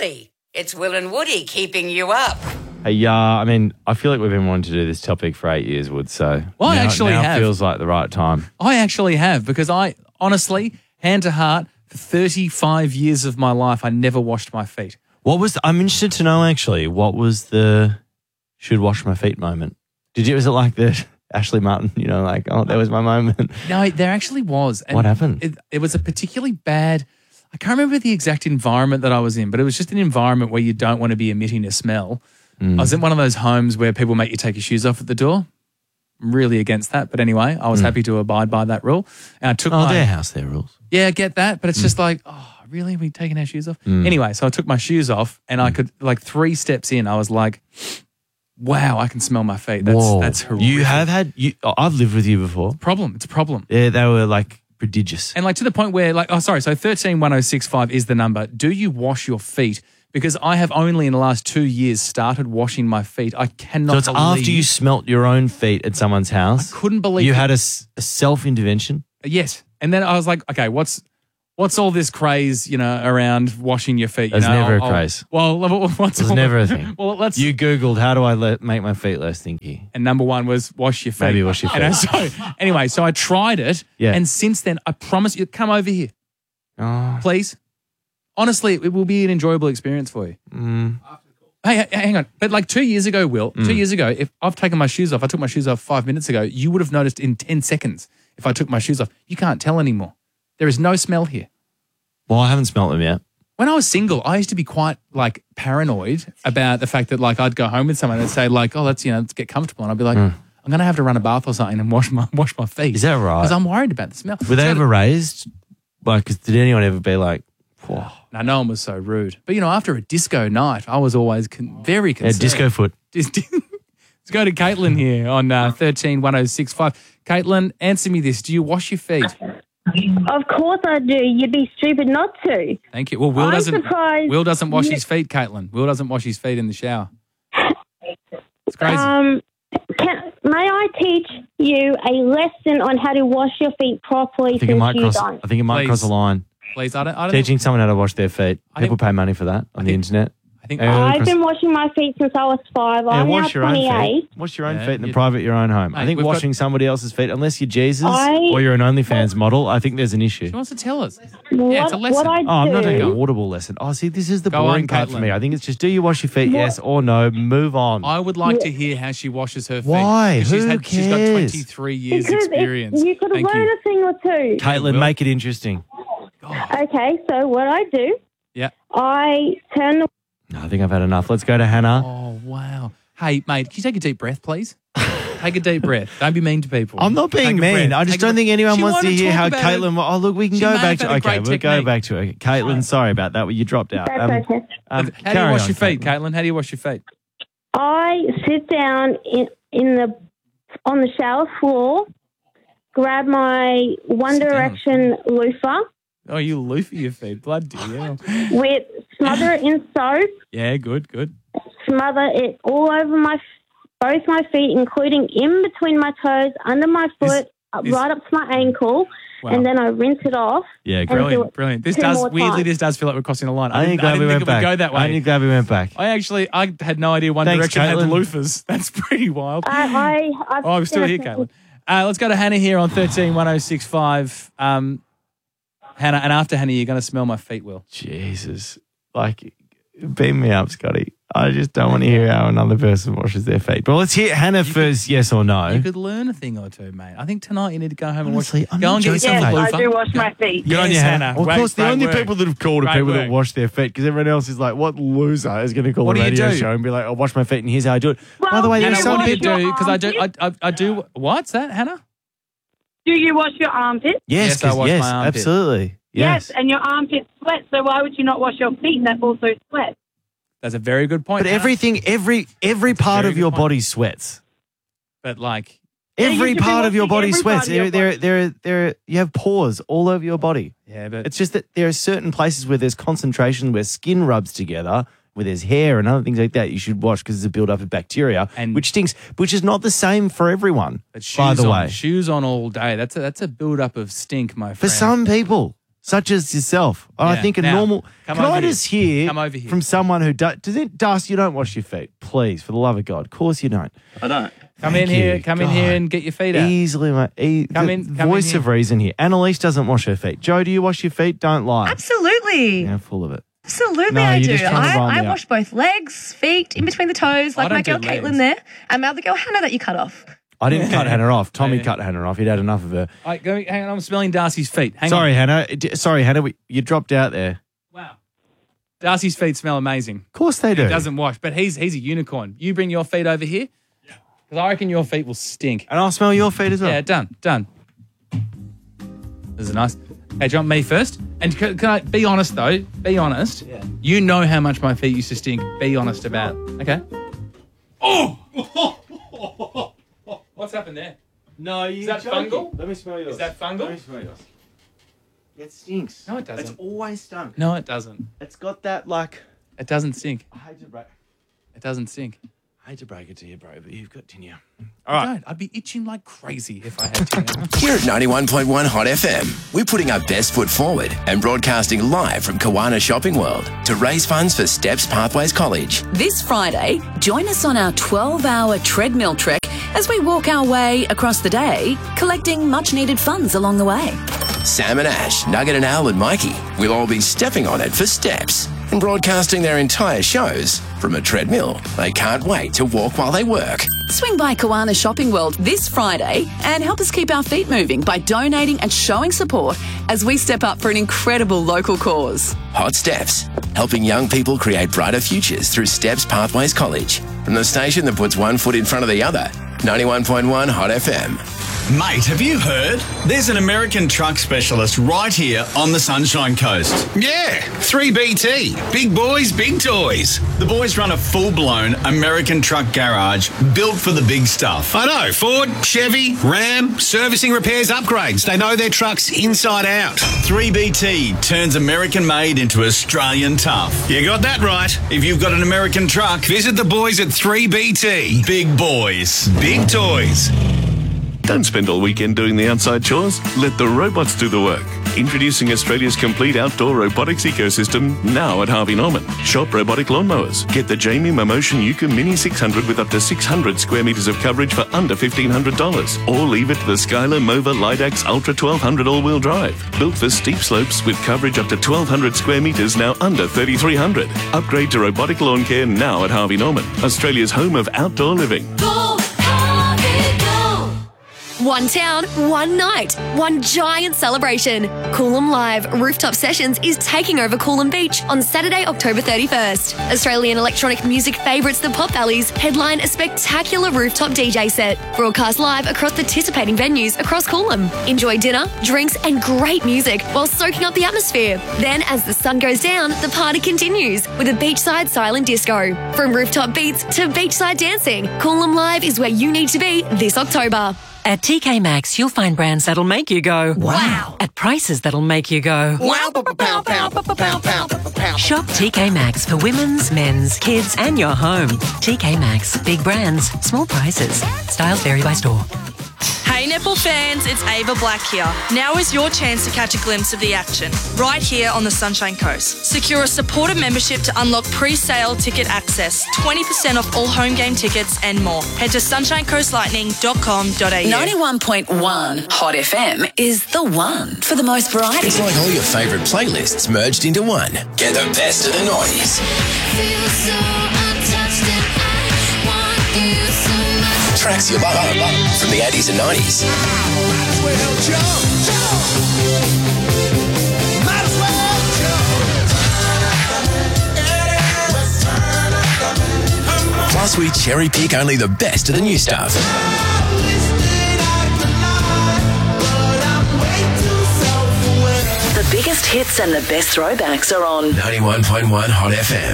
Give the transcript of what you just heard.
Absolutely. It's Will and Woody keeping you up. Hey, I mean, I feel like we've been wanting to do this topic for 8 years, Wood, so Well, I now, actually now have. feels like the right time. I actually have, because I honestly, hand to heart, for 35 years of my life, I never washed my feet. I'm interested to know, actually, what was the should wash my feet moment? Was it like the Ashley Martin, like, oh, that was my moment? No, there actually was. And What happened? It was a particularly bad, I can't remember the exact environment that I was in, but it was just an environment where you don't want to be emitting a smell. I was in one of those homes where people make you take your shoes off at the door. I'm really against that. But anyway, I was happy to abide by that rule. And I took their house, their rules. Yeah, I get that. But it's just like, oh, really? Are we taking our shoes off? Anyway, so I took my shoes off and I could, like 3 steps in, I was like, wow, I can smell my feet. That's horrific. You have had, I've lived with you before. It's a problem. Yeah, they were like prodigious. And like to the point where so 131065 is the number. Do you wash your feet? Because I have only in the last 2 years started washing my feet. I cannot So it's after you smelt your own feet at someone's house. I couldn't believe you had a self-intervention. Yes. And then I was like, okay, what's all this craze, around washing your feet? There's never a craze. Well, what's There's never a thing. Well, let's. You Googled, how do I make my feet less stinky? And number one was wash your feet. Maybe wash your feet. Anyway, so I tried it. Yeah. And since then, I promise you, come over here. Oh. Please. Honestly, it will be an enjoyable experience for you. Hey, hang on. But like 2 years ago, Will, 2 years ago, if I've taken my shoes off, I took my shoes off 5 minutes ago, you would have noticed in 10 seconds if I took my shoes off. You can't tell anymore. There is no smell here. Well, I haven't smelt them yet. When I was single, I used to be quite like paranoid about the fact that like I'd go home with someone and say like, oh, let's get comfortable. And I'd be like, I'm going to have to run a bath or something and wash my feet. Is that right? Because I'm worried about the smell. Were they ever raised? Like, did anyone ever be like, whoa? No one was so rude. But, after a disco night, I was always very concerned. Yeah, disco foot. Let's go to Caitlin here on 131065. Caitlin, answer me this. Do you wash your feet? Of course I do. You'd be stupid not to. Thank you. Well, Will I'm surprised. Will doesn't wash his feet, Caitlin. Will doesn't wash his feet in the shower. It's crazy. May I teach you a lesson on how to wash your feet properly? I think it might cross a line. Please, I don't Teaching someone how to wash their feet. People pay money for that on the internet. I've been washing my feet since I was 5. I'm now 28. Wash your own feet in the private your own home. I think washing somebody else's feet, unless you're Jesus or you're an OnlyFans model, I think there's an issue. She wants to tell us. Yeah, it's a lesson. I'm not doing a audible lesson. Oh, see, this is the boring part for me. I think it's just, do you wash your feet? Yes or no? Move on. I would like to hear how she washes her feet. Why? She's got 23 years experience. You could have learned a thing or two. Caitlin, make it interesting. Okay, so what I do, I turn the... No, I think I've had enough. Let's go to Hannah. Oh, wow. Hey, mate, can you take a deep breath, please? Take a deep breath. Don't be mean to people. I'm not being mean. I just don't think anyone wants to hear how Caitlin... Oh, look, we can go back to... Okay, we'll go back to it. Caitlin, sorry about that. You dropped out. That's okay. How do you wash your feet, Caitlin? How do you wash your feet? I sit down on the shower floor, grab my One Direction loofah. Oh, you loofah your feet. Bloody hell. Smother it in soap. Yeah, good. Smother it all over both my feet, including in between my toes, under my foot, right up to my ankle, and then I rinse it off. Yeah, brilliant. This does feel like we're crossing a line. I didn't think it would go that way. I didn't glad we went back. I had no idea One Direction had loofahs. That's pretty wild. I'm still here, Caitlin. Let's go to Hannah here on 131065. Hannah, and after Hannah, you're going to smell my feet, Will. Jesus. Beam me up, Scotty. I just don't want to hear how another person washes their feet. But let's hear Hannah first, yes or no. You could learn a thing or two, mate. I think tonight you need to go home and Honestly, go and get yourself a loofah. I do wash my feet. Good on you, Hannah. Well, of course, the only people that have called are people that wash their feet, because everyone else is like, what loser is going to call a radio show and be like, I'll wash my feet and here's how I do it. Well, by the way, Hannah, there's some what do you people... do? Because I do... What's that, Hannah? Do you wash your armpits? Yes, I wash my armpit. Absolutely. Yes, and your armpits sweat, so why would you not wash your feet and that also sweat? That's a very good point. But every part of your body sweats. But like... Every part of your body sweats. You have pores all over your body. Yeah, but... It's just that there are certain places where there's concentration, where skin rubs together, where there's hair and other things like that you should wash because there's a build-up of bacteria, which stinks, which is not the same for everyone, by the way. Shoes on all day. That's a build-up of stink, my friend. For some people. such as yourself. I Yeah. think a Now, normal. come Can over I here. just hear Come over here. from someone who does it? Dust, you don't wash your feet, please, for the love of God. Of course you don't. I don't. Come in Thank here. you. Come in God. here and get your feet out. Easily, mate. Come the in- come voice in of here. reason here. Annalise doesn't wash her feet. Joe, do you wash your feet? Don't lie. Absolutely. Yeah, full of it. Absolutely, No, I you're do. just trying to roll me I out. wash both legs, feet, in between the toes, like I my don't girl do Caitlin legs. there, and my other girl Hannah that you cut off. I didn't cut Hannah off. Tommy Yeah. cut Hannah off. He'd had enough of her. Hang on, I'm smelling Darcy's feet. Hang Sorry, on. Hannah. Sorry, Hannah. You dropped out there. Wow. Darcy's feet smell amazing. Of course they do. He doesn't wash, but he's a unicorn. You bring your feet over here. Because I reckon your feet will stink. And I'll smell your feet as well. Yeah, done. This is nice. Hey, do you want me first? And can I be honest, though? Be honest. Yeah. You know how much my feet used to stink. Be honest about it. Okay? Oh! What's happened there? No, you. Is that fungal? Let me smell yours. Is that fungal? Let me smell yours. It stinks. No, it doesn't. It's always stunk. No, it doesn't. It's got that like. It doesn't stink. I hate to break. It doesn't stink. I hate to break it to you, bro, but you've got tinea. All right. I'd be itching like crazy if I had to. Here at 91.1 Hot FM, we're putting our best foot forward and broadcasting live from Kiwana Shopping World to raise funds for Steps Pathways College. This Friday, join us on our 12-hour treadmill trek as we walk our way across the day, collecting much-needed funds along the way. Sam and Ash, Nugget and Al and Mikey will all be stepping on it for Steps and broadcasting their entire shows from a treadmill they can't wait to walk while they work. Swing by Kiwana Shopping World this Friday and help us keep our feet moving by donating and showing support as we step up for an incredible local cause. Hot Steps, helping young people create brighter futures through Steps Pathways College. From the station that puts one foot in front of the other, 91.1 Hot FM. Mate, have you heard? There's an American truck specialist right here on the Sunshine Coast. Yeah, 3BT. Big boys, big toys. The boys run a full-blown American truck garage built for the big stuff. I know, Ford, Chevy, Ram, servicing, repairs, upgrades. They know their trucks inside out. 3BT turns American-made into Australian tough. You got that right. If you've got an American truck, Visit the boys at 3BT. big boys. Big toys. Don't spend all weekend doing the outside chores. Let the robots do the work. Introducing Australia's complete outdoor robotics ecosystem now at Harvey Norman. Shop robotic lawnmowers. Get the Jamie Momotion Yuka Mini 600 with up to 600 square metres of coverage for under $1,500. Or leave it to the Skylar Mova Lidax Ultra 1200 all-wheel drive. Built for steep slopes with coverage up to 1,200 square metres now under $3,300. Upgrade to robotic lawn care now at Harvey Norman. Australia's home of outdoor living. One town, one night, one giant celebration. Coolum Live Rooftop Sessions is taking over Coolum Beach on Saturday, October 31st. Australian electronic music favourites the Pop Valleys headline a spectacular rooftop DJ set. Broadcast live across participating venues across Coolum. Enjoy dinner, drinks and great music while soaking up the atmosphere. Then as the sun goes down, the party continues with a beachside silent disco. From rooftop beats to beachside dancing, Coolum Live is where you need to be this October. At TK Maxx, you'll find brands that'll make you go, wow, at prices that'll make you go, wow, pow, pow, pow, pow. Shop TK Maxx for women's, men's, kids, and your home. TK Maxx, big brands, small prices. Styles vary by store. Hey netball fans, it's Ava Black here. Now is your chance to catch a glimpse of the action, right here on the Sunshine Coast. Secure a supporter membership to unlock pre-sale ticket access, 20% off all home game tickets and more. Head to sunshinecoastlightning.com.au. 91.1 Hot FM is the one for the most variety. It's like all your favourite playlists merged into one. Get the best of the noughties. Tracks you love from the 80s and 90s. Plus, we cherry pick only the best of the new stuff. The biggest hits and the best throwbacks are on 91.1 Hot FM.